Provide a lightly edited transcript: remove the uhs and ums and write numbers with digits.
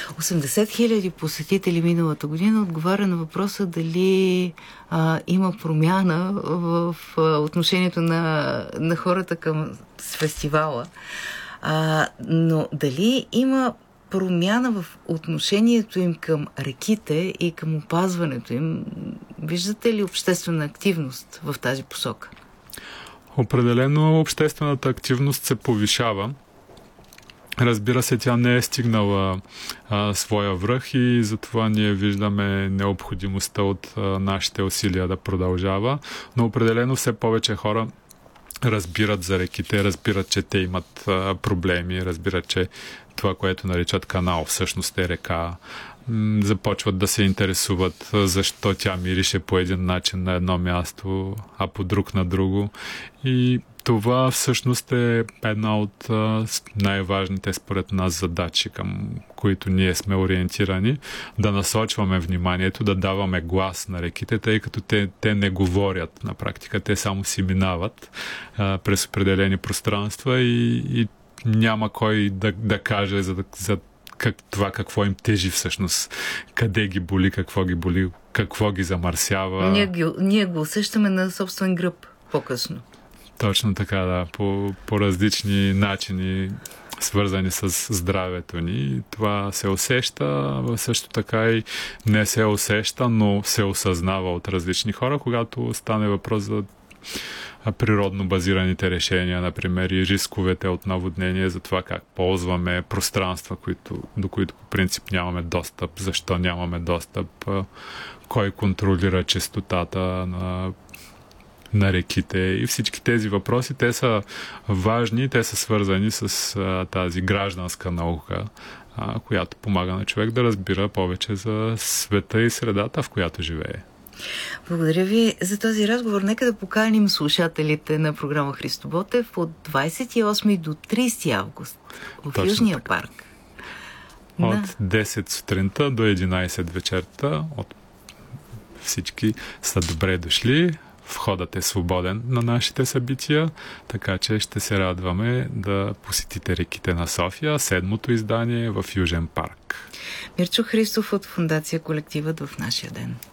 80 хиляди посетители миналата година отговаря на въпроса дали има промяна в отношението на хората към фестивала. Но дали има промяна в отношението им към реките и към опазването им? Виждате ли обществена активност в тази посока? Определено обществената активност се повишава. Разбира се, тя не е стигнала своя връх и затова ние виждаме необходимостта от нашите усилия да продължава, но определено все повече хора разбират за реките, разбират, че те имат проблеми, разбират, че това, което наричат канал, всъщност е река. Започват да се интересуват защо тя мирише по един начин на едно място, а по друг на друго. И това всъщност е една от най-важните според нас задачи, към които ние сме ориентирани, да насочваме вниманието, да даваме глас на реките, тъй като те не говорят на практика, те само си минават през определени пространства и няма кой да каже за това какво им тежи всъщност, къде ги боли, какво ги замърсява. Ние го усещаме на собствен гръб по-късно. Точно така, да. По различни начини, свързани с здравето ни. Това се усеща, също така и не се усеща, но се осъзнава от различни хора, когато стане въпрос за природно базираните решения, например, и рисковете от наводнение, за това как ползваме пространства, до които по принцип нямаме достъп, защо нямаме достъп, кой контролира чистотата на реките и всички тези въпроси, те са важни, те са свързани с тази гражданска наука, която помага на човек да разбира повече за света и средата, в която живее. Благодаря ви за този разговор. Нека да поканим слушателите на програма Христо Ботев от 28 до 30 август в Точно Южния така. парк. От 10 сутринта до 11 вечерта. Всички са добре дошли. Входът е свободен на нашите събития, така че ще се радваме да посетите реките на София, 7-то издание в Южен парк. Мирчо Христов от Фондация Колективът в нашия ден.